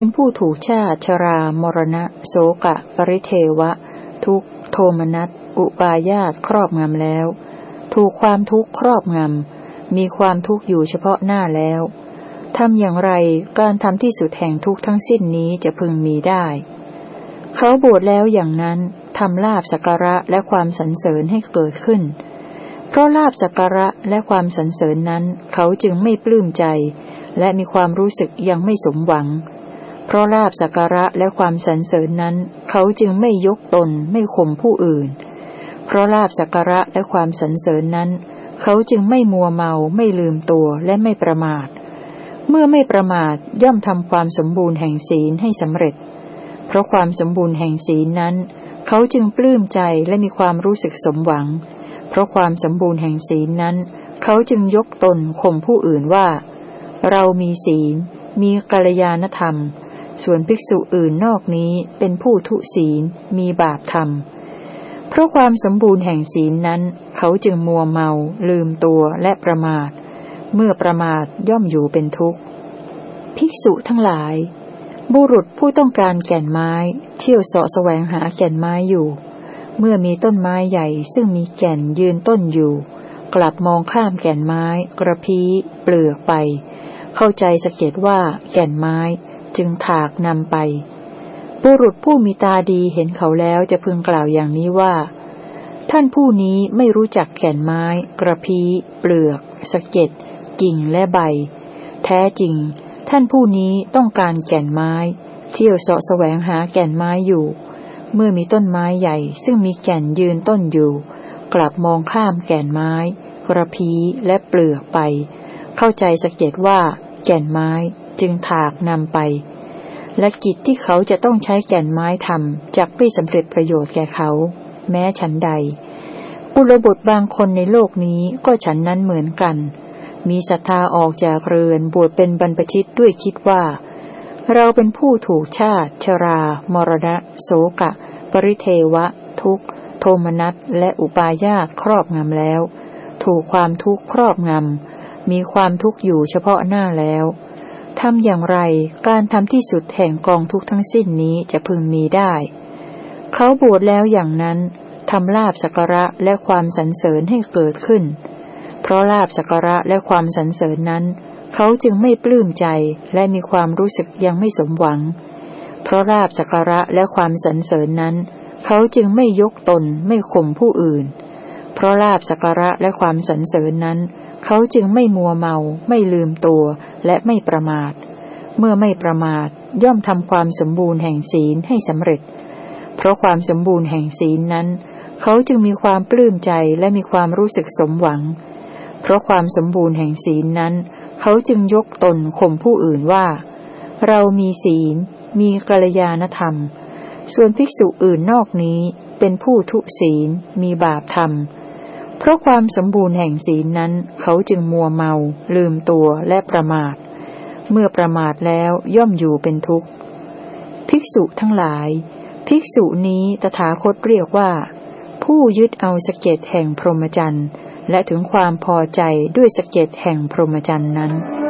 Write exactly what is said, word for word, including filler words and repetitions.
เป็นผู้ถูกชาติชรามรณะโศกะปริเทวะทุกข์โทมนัสอุปาญาตครอบงำแล้วถูกความทุกข์ครอบงำมีความทุกข์อยู่เฉพาะหน้าแล้วทำอย่างไรการทำที่สุดแห่งทุกข์ทั้งสิ้นนี้จะพึงมีได้เขาบวชแล้วอย่างนั้นทำลาภสักการะและความสรรเสริญให้เกิดขึ้นเพราะลาภสักการะและความสรรเสริญนั้นเขาจึงไม่ปลื้มใจและมีความรู้สึกยังไม่สมหวังเพราะลาภสักการะและความสรรเสริญนั้นเขาจึงไม่ยกตนไม่ข่มผู้อื่นเพราะลาภสักการะและความสรรเสริญนั้นเขาจึงไม่มัวเมาไม่ลืมตัวและไม่ประมาทเมื่อไม่ประมาทย่อมทำความสมบูรณ์แห่งศีลให้สำเร็จเพราะความสมบูรณ์แห่งศีลนั้นเขาจึงปลื้มใจและมีความรู้สึกสมหวังเพราะความสมบูรณ์แห่งศีลนั้นเขาจึงยกตนข่มผู้อื่นว่าเรามีศีลมีกัลยาณธรรมส่วนภิกษุอื่นนอกนี้เป็นผู้ทุศีลมีบาปธรรมเพราะความสมบูรณ์แห่งศีลนั้นเขาจึงมัวเมาลืมตัวและประมาทเมื่อประมาทย่อมอยู่เป็นทุกข์ภิกษุทั้งหลายบุรุษผู้ต้องการแก่นไม้เที่ยวเสาะแสวงหาแก่นไม้อยู่เมื่อมีต้นไม้ใหญ่ซึ่งมีแก่นยืนต้นอยู่กลับมองข้ามแก่นไม้กระพี้เปลือกไปเข้าใจสังเกตว่าแก่นไม้จึงถากนำไปบุรุษผู้มีตาดีเห็นเขาแล้วจะพึงกล่าวอย่างนี้ว่าท่านผู้นี้ไม่รู้จักแก่นไม้กระพี้เปลือกสะเก็ดกิ่งและใบแท้จริงท่านผู้นี้ต้องการแก่นไม้เที่ยวเสาะแสวงหาแก่นไม้อยู่เมื่อมีต้นไม้ใหญ่ซึ่งมีแก่นยืนต้นอยู่กลับมองข้ามแก่นไม้กระพี้และเปลือกไปเข้าใจสังเกตว่าแก่นไม้จึงถากนำไปและกิจที่เขาจะต้องใช้แก่นไม้ทำจักไม่สำเร็จประโยชน์แก่เขาแม้ฉันใดกุลบุตรบางคนในโลกนี้ก็ฉันนั้นเหมือนกันมีศรัทธาออกจากเรือนบวชเป็นบรรพชิตด้วยคิดว่าเราเป็นผู้ถูกชาติชรามรณะโศกะปริเทวะทุกข์โทมนัสและอุปาญาตครอบงำแล้วถูกความทุกข์ครอบงำมีความทุกข์อยู่เฉพาะหน้าแล้วทำอย่างไรการทำที่สุดแห่งกองทุกข์ทั้งสิ้นนี้จะพึงมีได้เขาบวชแล้วอย่างนั้นทำลาภสักการะและความสรรเสริญให้เกิดขึ้นเพราะลาภสักการะและความสรรเสริญนั้นเขาจึงไม่ปลื้มใจและมีความรู้สึกยังไม่สมหวังเพราะลาภสักการะและความสรรเสริญนั้นเขาจึงไม่ยกตนไม่ข่มผู้อื่นเพราะลาภสักการะและความสรรเสริญนั้นเขาจึงไม่มัวเมาไม่ลืมตัวและไม่ประมาทเมื่อไม่ประมาทย่อมทำความสมบูรณ์แห่งศีลให้สำเร็จเพราะความสมบูรณ์แห่งศีลนั้นเขาจึงมีความปลื้มใจและมีความรู้สึกสมหวังเพราะความสมบูรณ์แห่งศีลนั้นเขาจึงยกตนข่มผู้อื่นว่าเรามีศีลมีกัลยาณธรรมส่วนภิกษุอื่นนอกนี้เป็นผู้ทุศีลมีบาปธรรมเพราะความสมบูรณ์แห่งศีลนั้นเขาจึงมัวเมาลืมตัวและประมาทเมื่อประมาทแล้วย่อมอยู่เป็นทุกข์ภิกษุทั้งหลายภิกษุนี้ตถาคตเรียกว่าผู้ยึดเอาสะเก็ดแห่งพรหมจรรย์และถึงความพอใจด้วยสะเก็ดแห่งพรหมจรรย์นั้น